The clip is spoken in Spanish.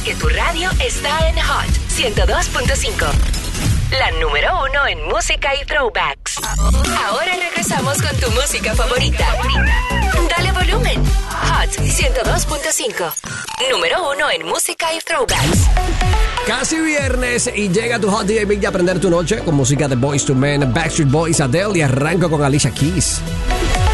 que tu radio está en Hot 102.5. La número 1 en música y throwbacks. Ahora regresamos con tu música favorita. Dale volumen. Hot 102.5. Número 1 en música y throwbacks. Casi viernes y llega tu Hot DJ Big de aprender tu noche con música de Boyz II Men, Backstreet Boys, Adele y arranco con Alicia Keys.